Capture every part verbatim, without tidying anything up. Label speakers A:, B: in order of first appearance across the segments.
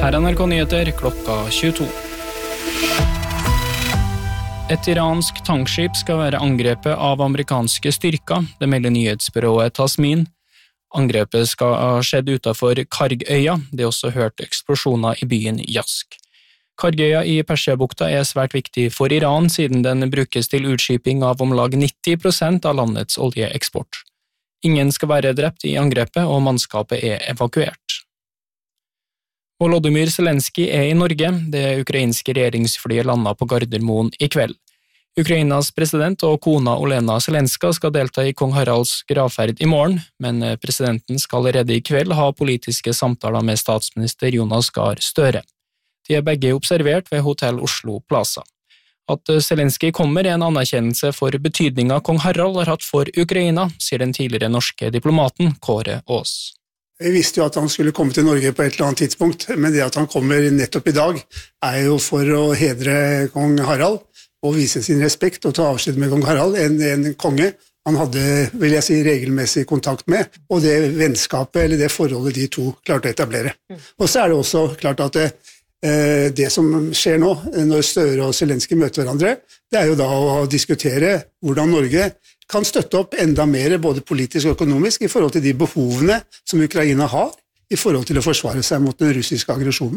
A: Her er N R K Nyheter klokka tjueto. Et iransk tankskip skal være angrepet av amerikanske styrker, det melder nyhetsbyrået Tasmin. Angrepet skal ha skjedd utenfor Kargøya, det er også hørt eksplosjoner i byen Yask. Kargøya i Persiabukta er svært viktig for Iran, siden den brukes til utskiping av om lag nitti prosent av landets oljeeksport. Ingen skal være drept i angrepet, og mannskapet er evakuert. Volodymyr Zelensky er i Norge. Det ukrainske regjeringsflyet landet på Gardermoen i kveld. Ukrainas president og kona Olena Zelenska skal delta i kong Haralds gravferd i morgen, men presidenten skal allerede i kveld ha politiske samtaler med statsminister Jonas Gahr Støre. De er begge observert ved Hotell Oslo Plaza. At Zelensky kommer er en anerkjennelse for betydningen kong Harald har hatt for Ukraina, sier den tidligere norske diplomaten Kåre Aas.
B: Vi visste jo at han skulle komme til Norge på et eller annet tidspunkt, men det at han kommer nettopp i dag er jo for å hedre kong Harald og vise sin respekt og ta avskjed med kong Harald, en, en konge han hadde, vil jeg si, regelmessig kontakt med, og det vennskapet eller det forholdet de to klarte å etablere. Og så er det også klart at det, det som skjer nå, når Støre og Zelensky møter hverandre, det er jo da å diskutere hvordan Norge kan støtte opp enda mer, både politisk og økonomisk, i forhold til de behovene som Ukraina har, i forhold til å forsvare seg mot den russiske aggresjonen.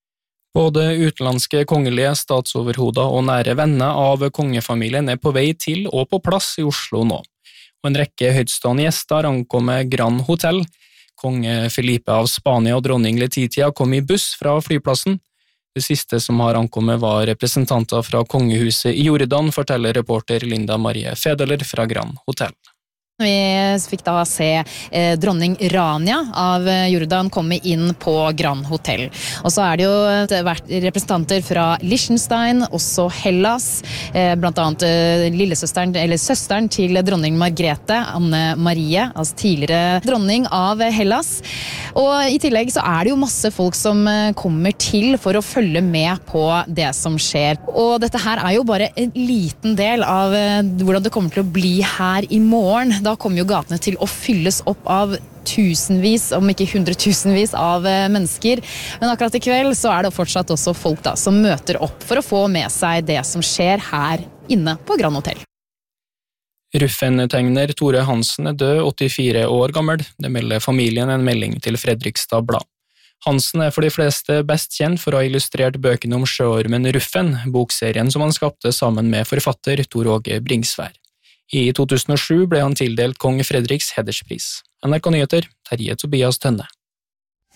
A: Både utenlandske kongelige statsoverhoder og nære venner av kongefamilien er på vei til og på plass i Oslo nå. Og en rekke høytstående gjester ankommer Grand Hotel. Konge Felipe av Spania og dronning Letizia kom i buss fra flyplassen. Det siste som har ankommet var representanter fra kongehuset i Jordan, forteller reporter Linda Marie Fedeler fra Grand Hotel.
C: Vi fikk da se eh, dronning Rania av Jordan komme inn på Grand Hotel. Og så er det jo vært representanter fra Liechtenstein, også Hellas, eh, blant annet eh, lillesøsteren, eller søsteren til dronning Margrethe, Anne Marie, altså tidligere dronning av Hellas. Og i tillegg så er det jo masse folk som kommer til for å følge med på det som skjer. Og dette her er jo bare en liten del av eh, hvordan det kommer til å bli her i morgen. Da kommer jo gatene til å fylles opp av tusenvis, om ikke hundretusenvis av mennesker. Men akkurat i kveld så er det fortsatt også folk da, som møter opp for å få med seg det som skjer her inne på Grand Hotel.
A: Ruffen-tegner Tore Hansen er død, åttifire år gammel. Det melder familien en melding til Fredrikstad Blad. Hansen er for de fleste best kjent for å ha illustrert bøkene om sjøormen Ruffen, bokserien som han skapte sammen med forfatter Tor Åge Bringsvær. I to tusen og sju ble han tildelt kong Fredriks hederspris. N R K Nyheter, Terje Tobias Tønne.